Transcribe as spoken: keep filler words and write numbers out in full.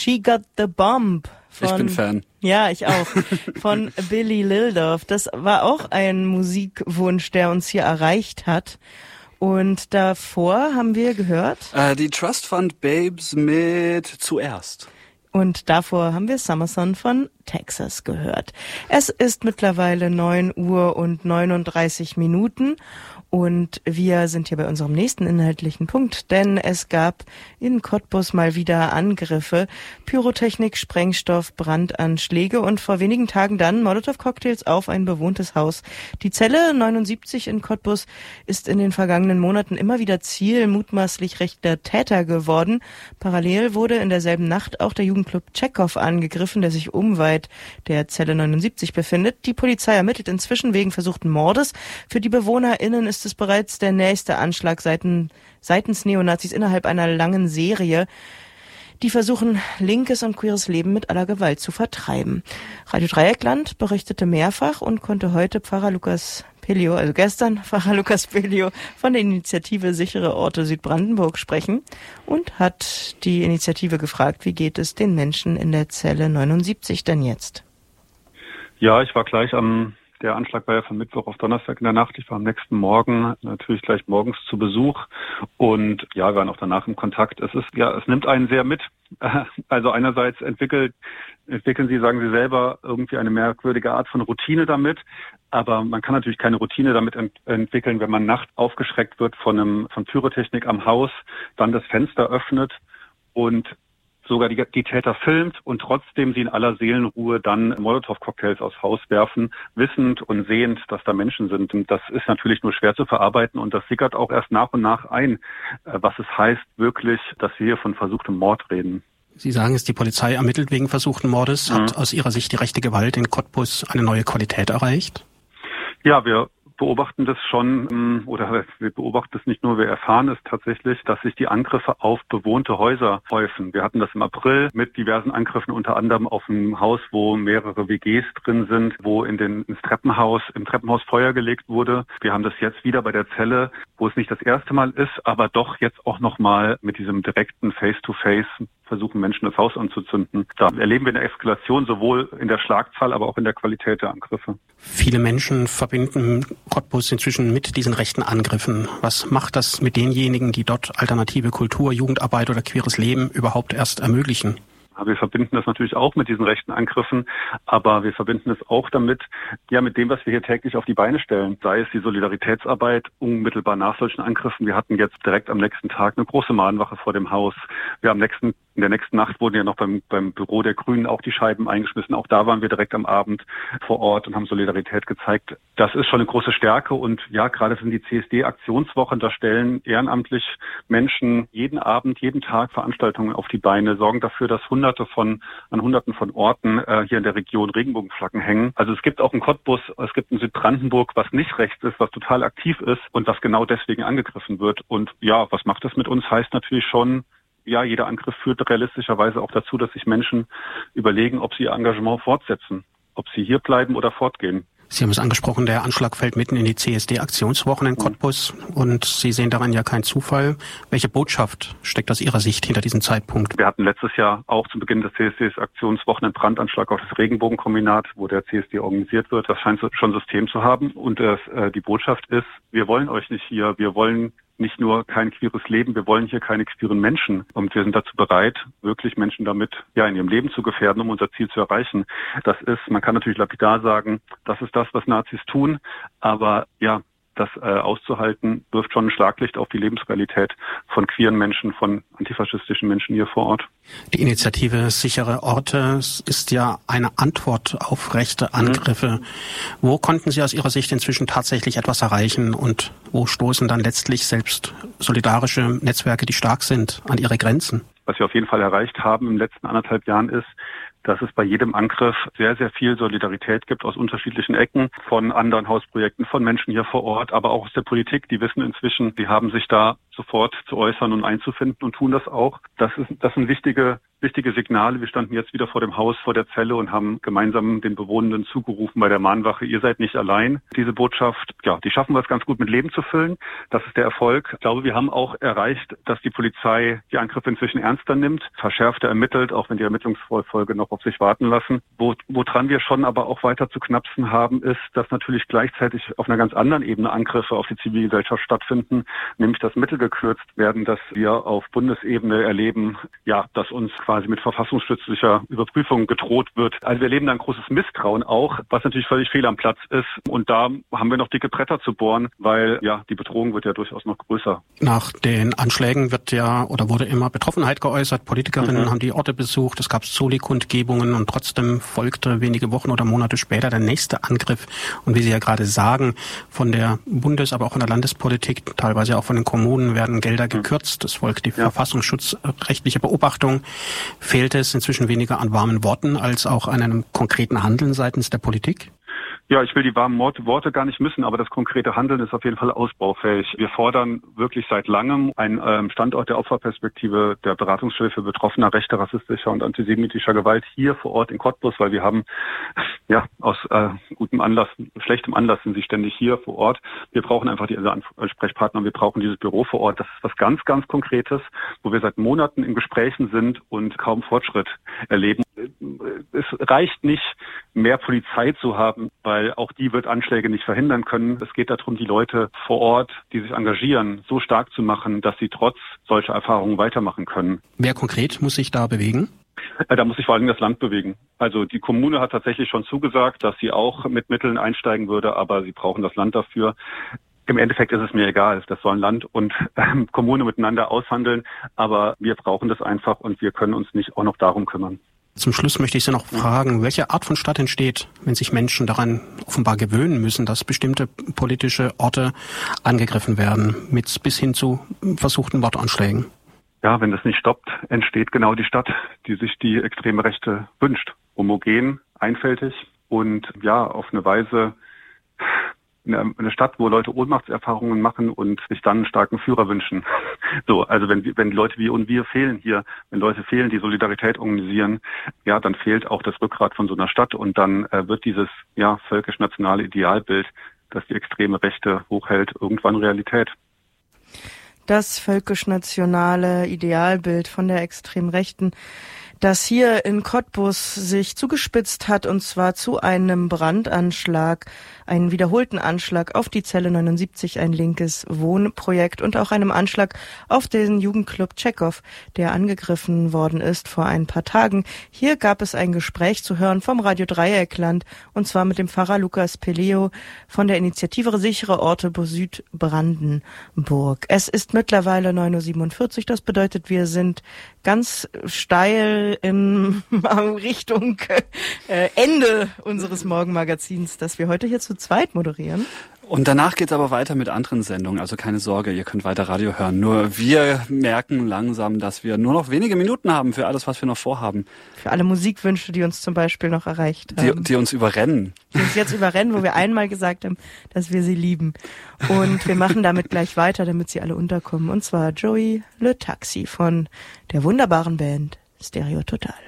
She Got the Bomb. Von, ich bin Fan. Ja, ich auch. Von Billy Lildorf. Das war auch ein Musikwunsch, der uns hier erreicht hat. Und davor haben wir gehört... Äh, die Trust Fund Babes mit Zuerst. Und davor haben wir Summer Sun von Texas gehört. Es ist mittlerweile neun Uhr und neununddreißig Minuten. Und wir sind hier bei unserem nächsten inhaltlichen Punkt, denn es gab in Cottbus mal wieder Angriffe, Pyrotechnik, Sprengstoff, Brandanschläge und vor wenigen Tagen dann Molotow-Cocktails auf ein bewohntes Haus. Die Zelle neunundsiebzig in Cottbus ist in den vergangenen Monaten immer wieder Ziel mutmaßlich rechter Täter geworden. Parallel wurde in derselben Nacht auch der Jugendclub Tschechow angegriffen, der sich unweit der Zelle neunundsiebzig befindet. Die Polizei ermittelt inzwischen wegen versuchten Mordes. Für die BewohnerInnen ist es bereits der nächste Anschlag seitens, seitens Neonazis innerhalb einer langen Serie, die versuchen, linkes und queeres Leben mit aller Gewalt zu vertreiben. Radio Dreieckland berichtete mehrfach und konnte heute Pfarrer Lukas Pelio, also gestern Pfarrer Lukas Pelio von der Initiative Sichere Orte Südbrandenburg sprechen und hat die Initiative gefragt, wie geht es den Menschen in der Zelle neunundsiebzig denn jetzt? Ja, ich war gleich am Der Anschlag war ja von Mittwoch auf Donnerstag in der Nacht. Ich war am nächsten Morgen natürlich gleich morgens zu Besuch und ja, wir waren auch danach im Kontakt. Es ist, ja, es nimmt einen sehr mit. Also einerseits entwickelt, entwickeln Sie, sagen Sie selber, irgendwie eine merkwürdige Art von Routine damit. Aber man kann natürlich keine Routine damit ent- entwickeln, wenn man nachts aufgeschreckt wird von einem, von Pyrotechnik am Haus, dann das Fenster öffnet und sogar die, die Täter filmt und trotzdem sie in aller Seelenruhe dann Molotow-Cocktails aufs Haus werfen, wissend und sehend, dass da Menschen sind. Und das ist natürlich nur schwer zu verarbeiten und das sickert auch erst nach und nach ein, was es heißt wirklich, dass wir hier von versuchtem Mord reden. Sie sagen es, die Polizei ermittelt wegen versuchten Mordes. Hat mhm. aus Ihrer Sicht die rechte Gewalt in Cottbus eine neue Qualität erreicht? Ja, wir beobachten das schon, oder wir beobachten es nicht nur, wir erfahren es tatsächlich, dass sich die Angriffe auf bewohnte Häuser häufen. Wir hatten das im April mit diversen Angriffen, unter anderem auf ein Haus, wo mehrere W Gs drin sind, wo in den, ins Treppenhaus, im Treppenhaus Feuer gelegt wurde. Wir haben das jetzt wieder bei der Zelle, wo es nicht das erste Mal ist, aber doch jetzt auch nochmal mit diesem direkten Face-to-Face versuchen, Menschen das Haus anzuzünden. Da erleben wir eine Eskalation, sowohl in der Schlagzahl, aber auch in der Qualität der Angriffe. Viele Menschen verbinden Cottbus inzwischen mit diesen rechten Angriffen. Was macht das mit denjenigen, die dort alternative Kultur, Jugendarbeit oder queeres Leben überhaupt erst ermöglichen? Wir verbinden das natürlich auch mit diesen rechten Angriffen, aber wir verbinden es auch damit, ja, mit dem, was wir hier täglich auf die Beine stellen. Sei es die Solidaritätsarbeit unmittelbar nach solchen Angriffen. Wir hatten jetzt direkt am nächsten Tag eine große Mahnwache vor dem Haus. Wir haben nächsten, in der nächsten Nacht wurden ja noch beim, beim Büro der Grünen auch die Scheiben eingeschmissen. Auch da waren wir direkt am Abend vor Ort und haben Solidarität gezeigt. Das ist schon eine große Stärke und ja, gerade sind die C S D-Aktionswochen, da stellen ehrenamtlich Menschen jeden Abend, jeden Tag Veranstaltungen auf die Beine, sorgen dafür, dass hundert von an Hunderten von Orten äh, hier in der Region Regenbogenflaggen hängen. Also es gibt auch in Cottbus, es gibt in Südbrandenburg, was nicht rechts ist, was total aktiv ist und was genau deswegen angegriffen wird. Und ja, was macht das mit uns? Heißt natürlich schon, ja, jeder Angriff führt realistischerweise auch dazu, dass sich Menschen überlegen, ob sie ihr Engagement fortsetzen, ob sie hier bleiben oder fortgehen. Sie haben es angesprochen, der Anschlag fällt mitten in die C S D-Aktionswochen in Cottbus und Sie sehen daran ja keinen Zufall. Welche Botschaft steckt aus Ihrer Sicht hinter diesem Zeitpunkt? Wir hatten letztes Jahr auch zu Beginn des C S D-Aktionswochen einen Brandanschlag auf das Regenbogenkombinat, wo der C S D organisiert wird. Das scheint schon System zu haben und das, äh, die Botschaft ist, wir wollen euch nicht hier, wir wollen nicht nur kein queeres Leben, wir wollen hier keine queeren Menschen. Und wir sind dazu bereit, wirklich Menschen damit ja in ihrem Leben zu gefährden, um unser Ziel zu erreichen. Das ist, man kann natürlich lapidar sagen, das ist das, was Nazis tun, aber ja, das äh, auszuhalten, wirft schon ein Schlaglicht auf die Lebensrealität von queeren Menschen, von antifaschistischen Menschen hier vor Ort. Die Initiative Sichere Orte ist ja eine Antwort auf rechte Angriffe. Mhm. Wo konnten Sie aus Ihrer Sicht inzwischen tatsächlich etwas erreichen und wo stoßen dann letztlich selbst solidarische Netzwerke, die stark sind, an ihre Grenzen? Was wir auf jeden Fall erreicht haben in den letzten anderthalb Jahren ist, dass es bei jedem Angriff sehr, sehr viel Solidarität gibt aus unterschiedlichen Ecken, von anderen Hausprojekten, von Menschen hier vor Ort, aber auch aus der Politik. Die wissen inzwischen, die haben sich da sofort zu äußern und einzufinden und tun das auch. Das ist, das sind wichtige Wichtige Signale. Wir standen jetzt wieder vor dem Haus, vor der Zelle und haben gemeinsam den Bewohnenden zugerufen bei der Mahnwache, ihr seid nicht allein. Diese Botschaft, ja, die schaffen wir es ganz gut mit Leben zu füllen. Das ist der Erfolg. Ich glaube, wir haben auch erreicht, dass die Polizei die Angriffe inzwischen ernster nimmt, verschärfter ermittelt, auch wenn die Ermittlungsfolge noch auf sich warten lassen. Wo, woran wir schon aber auch weiter zu knapsen haben, ist, dass natürlich gleichzeitig auf einer ganz anderen Ebene Angriffe auf die Zivilgesellschaft stattfinden, nämlich dass Mittel gekürzt werden, dass wir auf Bundesebene erleben, ja, dass uns quasi mit verfassungsstützlicher Überprüfung gedroht wird. Also wir erleben da ein großes Misstrauen auch, was natürlich völlig fehl am Platz ist. Und da haben wir noch dicke Bretter zu bohren, weil ja die Bedrohung wird ja durchaus noch größer. Nach den Anschlägen wird ja oder wurde immer Betroffenheit geäußert. Politikerinnen mhm. haben die Orte besucht. Es gab Soli-Kundgebungen und trotzdem folgte wenige Wochen oder Monate später der nächste Angriff. Und wie Sie ja gerade sagen, von der Bundes-, aber auch von der Landespolitik, teilweise auch von den Kommunen werden Gelder gekürzt. Es folgt die ja. verfassungsschutzrechtliche Beobachtung. Fehlt es inzwischen weniger an warmen Worten als auch an einem konkreten Handeln seitens der Politik? Ja, ich will die warmen Worte gar nicht missen, aber das konkrete Handeln ist auf jeden Fall ausbaufähig. Wir fordern wirklich seit langem einen ähm, Standort der Opferperspektive der Beratungsstelle für Betroffener rechter, rassistischer und antisemitischer Gewalt hier vor Ort in Cottbus, weil wir haben ja aus äh, gutem Anlass, schlechtem Anlass sind sie ständig hier vor Ort. Wir brauchen einfach diese Ansprechpartner und wir brauchen dieses Büro vor Ort. Das ist was ganz, ganz Konkretes, wo wir seit Monaten in Gesprächen sind und kaum Fortschritt erleben. Es reicht nicht, mehr Polizei zu haben, weil auch die wird Anschläge nicht verhindern können. Es geht darum, die Leute vor Ort, die sich engagieren, so stark zu machen, dass sie trotz solcher Erfahrungen weitermachen können. Wer konkret muss sich da bewegen? Da muss sich vor allem das Land bewegen. Also die Kommune hat tatsächlich schon zugesagt, dass sie auch mit Mitteln einsteigen würde, aber sie brauchen das Land dafür. Im Endeffekt ist es mir egal, das sollen Land und ähm, Kommune miteinander aushandeln, aber wir brauchen das einfach und wir können uns nicht auch noch darum kümmern. Zum Schluss möchte ich Sie noch fragen, welche Art von Stadt entsteht, wenn sich Menschen daran offenbar gewöhnen müssen, dass bestimmte politische Orte angegriffen werden, mit bis hin zu versuchten Mordanschlägen? Ja, wenn das nicht stoppt, entsteht genau die Stadt, die sich die extreme Rechte wünscht. Homogen, einfältig und ja, auf eine Weise eine Stadt, wo Leute Ohnmachtserfahrungen machen und sich dann einen starken Führer wünschen. So, also wenn wenn Leute wie und wir fehlen hier, wenn Leute fehlen, die Solidarität organisieren, ja, dann fehlt auch das Rückgrat von so einer Stadt und dann äh, wird dieses ja völkisch-nationale Idealbild, das die extreme Rechte hochhält, irgendwann Realität. Das völkisch-nationale Idealbild von der extremen Rechten, das hier in Cottbus sich zugespitzt hat, und zwar zu einem Brandanschlag, einen wiederholten Anschlag auf die Zelle neunundsiebzig, ein linkes Wohnprojekt, und auch einem Anschlag auf den Jugendclub Tschechow, der angegriffen worden ist vor ein paar Tagen. Hier gab es ein Gespräch zu hören vom Radio Dreieckland, und zwar mit dem Pfarrer Lukas Peleo von der Initiative Sichere Orte Südbrandenburg. Es ist mittlerweile neun Uhr siebenundvierzig, das bedeutet, wir sind ganz steil in Richtung äh, Ende unseres Morgenmagazins, das wir heute hier zu zweit moderieren. Und danach geht's aber weiter mit anderen Sendungen, also keine Sorge, ihr könnt weiter Radio hören. Nur wir merken langsam, dass wir nur noch wenige Minuten haben für alles, was wir noch vorhaben. Für alle Musikwünsche, die uns zum Beispiel noch erreicht haben. Die, die uns überrennen. Die uns jetzt überrennen, wo wir einmal gesagt haben, dass wir sie lieben. Und wir machen damit gleich weiter, damit sie alle unterkommen. Und zwar Joey Le Taxi von der wunderbaren Band Stereo Total.